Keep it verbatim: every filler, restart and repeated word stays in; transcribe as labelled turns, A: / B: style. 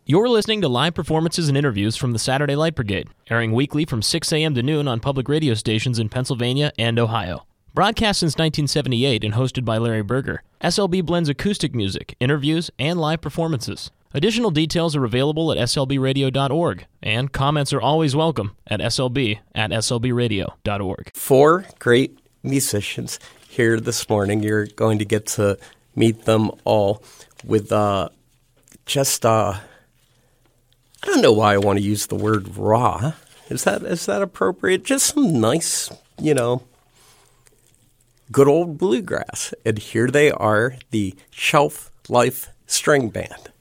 A: You're listening to live performances and interviews from the Saturday Light Brigade, airing weekly from six a.m. to noon on public radio stations in Pennsylvania and Ohio. Broadcast since nineteen seventy-eight and hosted by Larry Berger, S L B blends acoustic music, interviews, and live performances. Additional details are available at s l b radio dot org, and comments are always welcome at s l b at s l b radio dot org.
B: Four great musicians here this morning. You're going to get to meet them all with uh, just... Uh, I don't know why I want to use the word raw. Is that is that appropriate? Just some nice, you know, good old bluegrass. And here they are, the Shelf Life String Band.